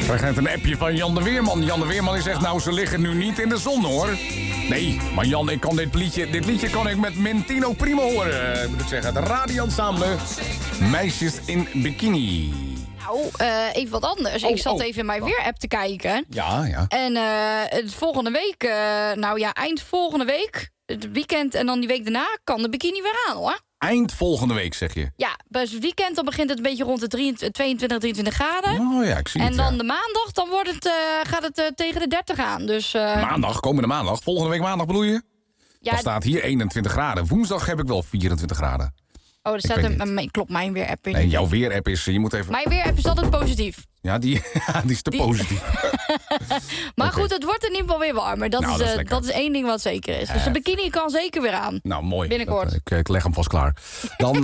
krijgt een appje van Jan de Weerman. Jan de Weerman die zegt, nou, ze liggen nu niet in de zon, hoor. Nee, maar Jan, ik kan dit liedje kan ik met Mentino Primo horen. Moet ik zeggen, de radioensemble Meisjes in Bikini. Nou, even wat anders. Ik zat even in mijn weerapp te kijken. Ja. En volgende week, eind volgende week, het weekend en dan die week daarna, kan de bikini weer aan, hoor. Eind volgende week, zeg je? Ja, bij het weekend dan begint het een beetje rond de 22, 23 graden. Oh ja, ik zie het. En dan de maandag, dan gaat het tegen de 30 aan. Dus, komende maandag. Volgende week maandag bedoel je? Ja, dan staat hier 21 graden. Woensdag heb ik wel 24 graden. Oh, er staat klopt, mijn weerapp in. Nee, jouw weerapp is, je moet even... Mijn weerapp is altijd positief. Ja, die is te positief. Maar goed, het wordt in ieder geval weer warmer. Dat is één ding wat zeker is. Dus de bikini kan zeker weer aan. Nou, mooi. Binnenkort. Ik leg hem vast klaar. Dan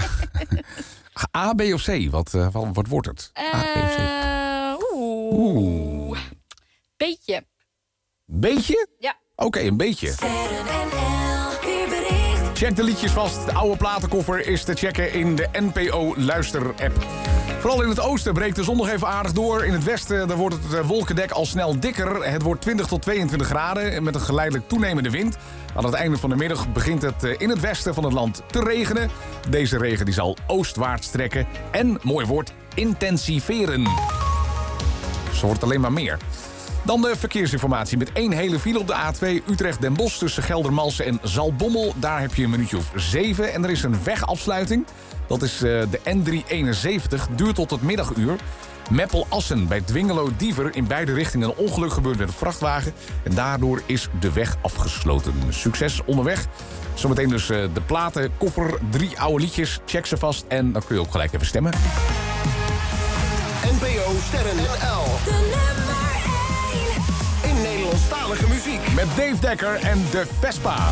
A, B of C? Wat wordt het? A, B of C? Beetje. Beetje? Ja. Oké, een beetje. Check de liedjes vast. De oude platenkoffer is te checken in de NPO Luister-app. Vooral in het oosten breekt de zon nog even aardig door. In het westen wordt het wolkendek al snel dikker. Het wordt 20 tot 22 graden met een geleidelijk toenemende wind. Aan het einde van de middag begint het in het westen van het land te regenen. Deze regen die zal oostwaarts trekken en, mooi woord, intensiveren. Zo wordt het alleen maar meer. Dan de verkeersinformatie met 1 hele file op de A2 Utrecht-Den Bosch tussen Geldermalsen en Zaltbommel. Daar heb je een minuutje of 7 en er is een wegafsluiting. Dat is de N371, duurt tot het middaguur. Meppel-Assen bij Dwingelo-Diever in beide richtingen een ongeluk gebeurd met een vrachtwagen. En daardoor is de weg afgesloten. Succes onderweg. Zometeen dus de platen, koffer, 3 oude liedjes. Check ze vast en dan kun je ook gelijk even stemmen. NPO Sterren NL. De nummer 1 in Nederlandstalige muziek. Met Dave Dekker en de Vespa.